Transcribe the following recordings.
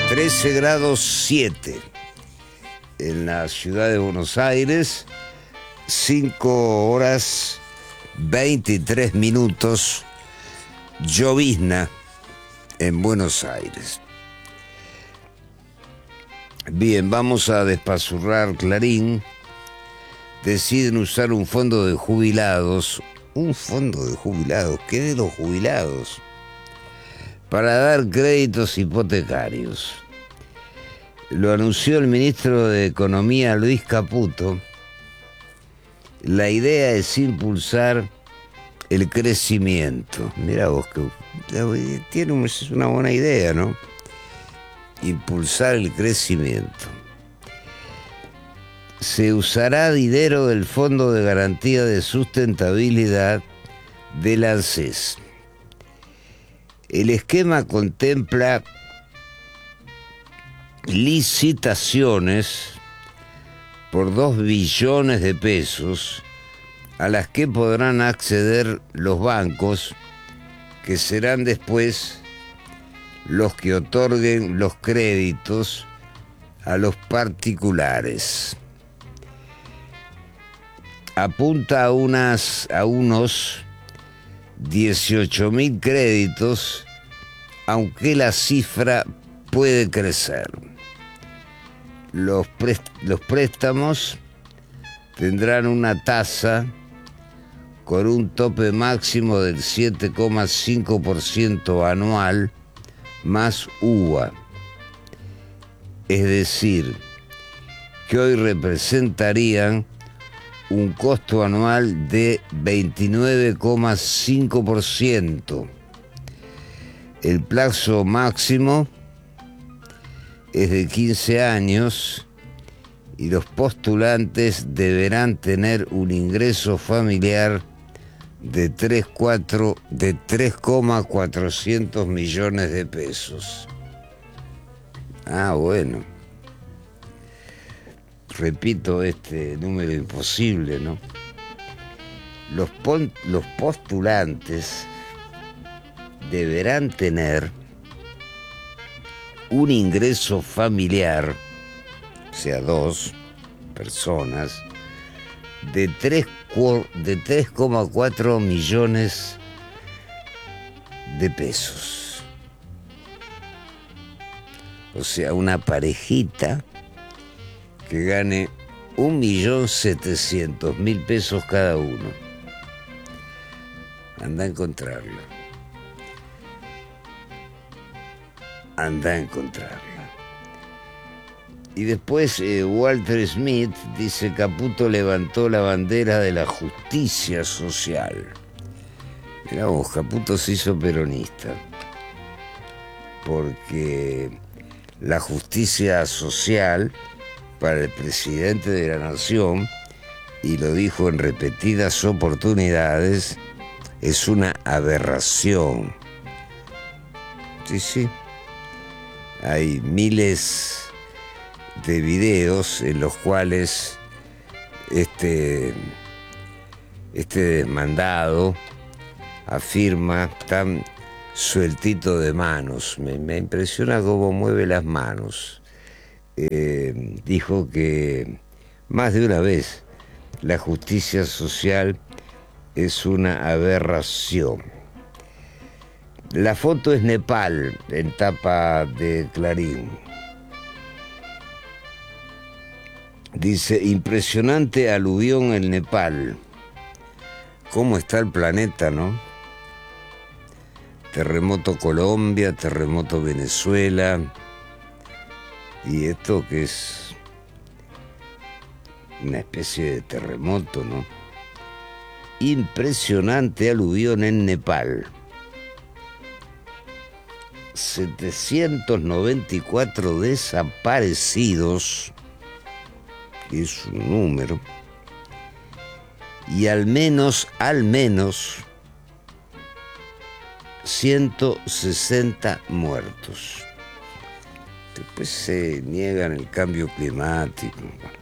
13 grados 7 en la ciudad de Buenos Aires, 5 horas 23 minutos, llovizna en Buenos Aires. Bien, vamos a despazurrar Clarín. Deciden usar un fondo de jubilados. ¿Un fondo de jubilados? ¿Qué de los jubilados? Para dar créditos hipotecarios. Lo anunció el ministro de Economía, Luis Caputo. La idea es impulsar el crecimiento. Mirá vos, que es una buena idea, ¿no? Impulsar el crecimiento. Se usará dinero del Fondo de Garantía de Sustentabilidad del ANSES. El esquema contempla licitaciones por 2 billones de pesos a las que podrán acceder los bancos, que serán después los que otorguen los créditos a los particulares. Apunta a unos 18.000 créditos, aunque la cifra puede crecer. Los préstamos tendrán una tasa con un tope máximo del 7,5% anual más UVA. Es decir, que hoy representarían un costo anual de 29,5%. El plazo máximo es de 15 años y los postulantes deberán tener un ingreso familiar de 3,400 millones de pesos. Ah, bueno. Repito este número imposible, ¿no? Los postulantes deberán tener un ingreso familiar, o sea, 2 personas, de 3,4 millones de pesos. O sea, una parejita que gane 1.700.000 pesos cada uno. Anda a encontrarla. Y después Walter Smith dice: Caputo levantó la bandera de la justicia social. Mirá vos, Caputo se hizo peronista, porque la justicia social para el presidente de la nación, y lo dijo en repetidas oportunidades, es una aberración. Sí. Hay miles de videos en los cuales este desmandado afirma tan sueltito de manos. Me impresiona cómo mueve las manos. Dijo que más de una vez la justicia social es una aberración. La foto es Nepal, en tapa de Clarín. Dice: impresionante aluvión en Nepal. ¿Cómo está el planeta, no? Terremoto Colombia, terremoto Venezuela. Y esto que es una especie de terremoto, ¿no? Impresionante aluvión en Nepal. 794 desaparecidos, que es un número, y al menos 160 muertos. Después se niegan el cambio climático.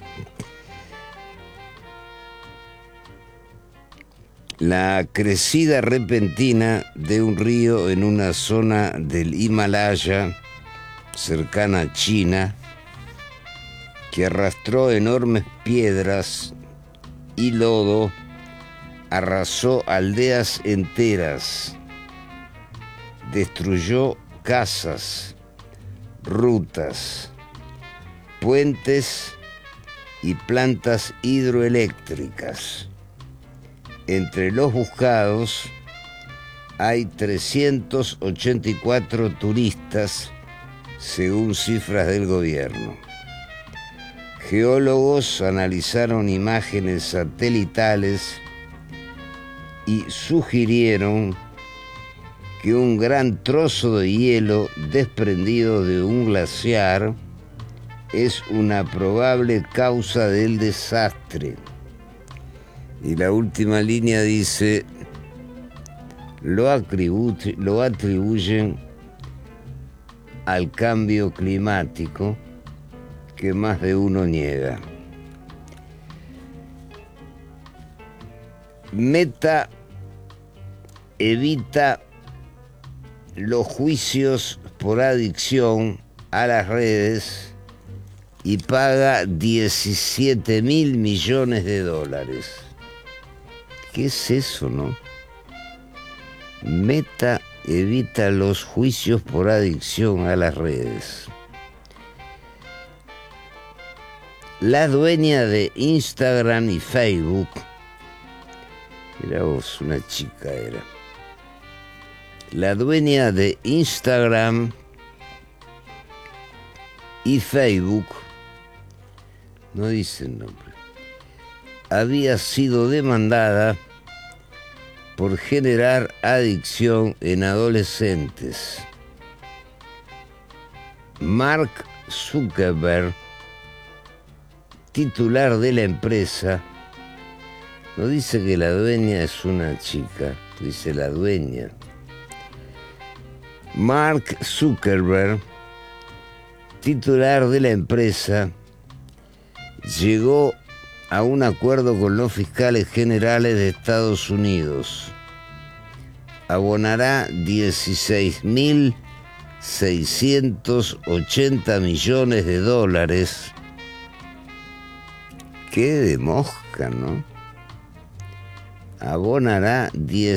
La crecida repentina de un río en una zona del Himalaya cercana a China, que arrastró enormes piedras y lodo, arrasó aldeas enteras, destruyó casas, rutas, puentes y plantas hidroeléctricas. Entre los buscados hay 384 turistas, según cifras del gobierno. Geólogos analizaron imágenes satelitales y sugirieron que un gran trozo de hielo desprendido de un glaciar es una probable causa del desastre. Y la última línea dice: lo atribuyen al cambio climático, que más de uno niega. Meta evita los juicios por adicción a las redes y paga 17.000 millones de dólares. ¿Qué es eso, no? Meta evita los juicios por adicción a las redes. La dueña de Instagram y Facebook, mirá vos, una chica era. La dueña de Instagram y Facebook, no dice el nombre, había sido demandada por generar adicción en adolescentes. Mark Zuckerberg, titular de la empresa, no dice que la dueña es una chica, dice la dueña. Mark Zuckerberg, titular de la empresa, llegó a un acuerdo con los fiscales generales de Estados Unidos. Abonará 16.680 millones de dólares. Qué de mosca, ¿no? Abonará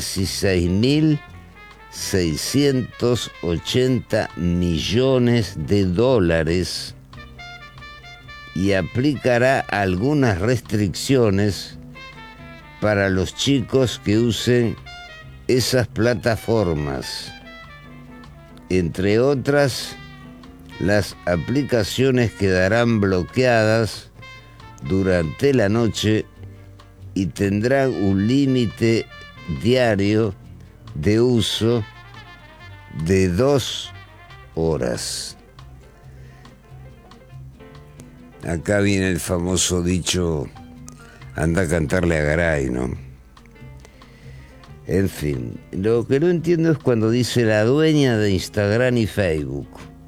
16.680 millones de dólares y aplicará algunas restricciones para los chicos que usen esas plataformas. Entre otras, las aplicaciones quedarán bloqueadas durante la noche y tendrán un límite diario de uso de 2 horas. Acá viene el famoso dicho: anda a cantarle a Garay, ¿no? En fin, lo que no entiendo es cuando dice la dueña de Instagram y Facebook.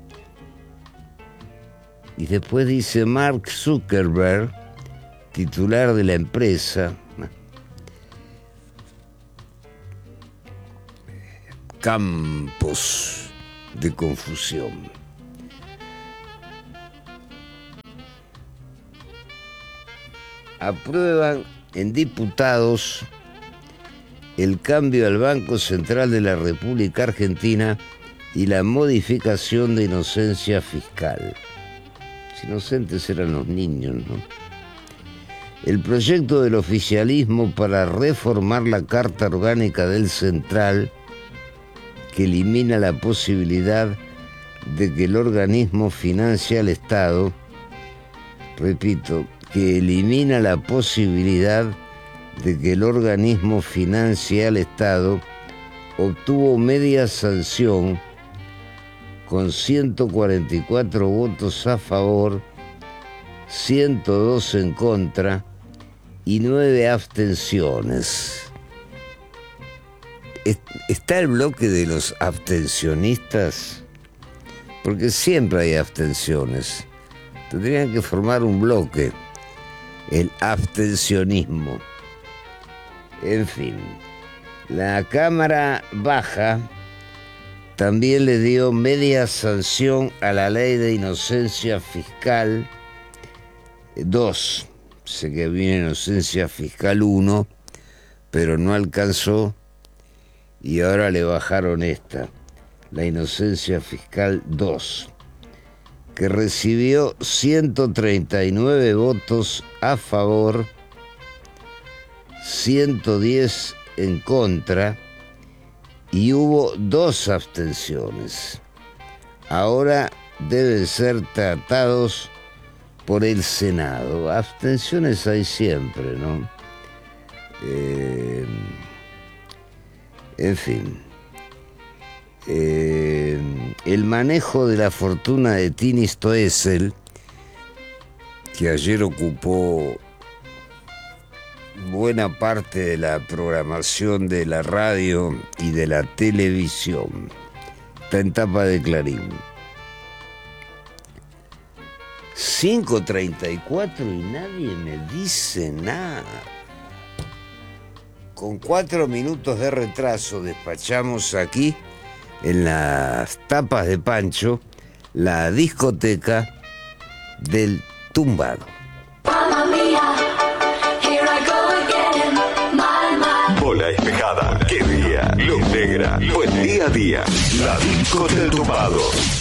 Y después dice Mark Zuckerberg, titular de la empresa. Campos de confusión. Aprueban en diputados el cambio al Banco Central de la República Argentina y la modificación de inocencia fiscal. Los inocentes eran los niños, ¿no? El proyecto del oficialismo para reformar la Carta Orgánica del Central, que elimina la posibilidad de que el organismo financie al Estado, repito, que elimina la posibilidad de que el organismo financie al Estado, obtuvo media sanción con 144 votos a favor, 102 en contra y 9 abstenciones. ¿Está el bloque de los abstencionistas? Porque siempre hay abstenciones. Tendrían que formar un bloque, el abstencionismo. En fin, la Cámara Baja También le dio media sanción a la ley de inocencia fiscal 2. Sé que viene inocencia fiscal 1, pero no alcanzó y ahora le bajaron esta, la inocencia fiscal 2, que recibió 139 votos a favor, 110 en contra y hubo 2 abstenciones. Ahora deben ser tratados por el Senado. Abstenciones hay siempre, ¿no? En fin. El manejo de la fortuna de Tini Stoessel, que ayer ocupó buena parte de la programación de la radio y de la televisión, está en tapa de Clarín. 5:34 y nadie me dice nada. Con 4 minutos de retraso despachamos aquí, en las tapas de Pancho, la discoteca del tumbado. Bola Espejada, qué día, luz negra, buen día a día. La disco del tumbado.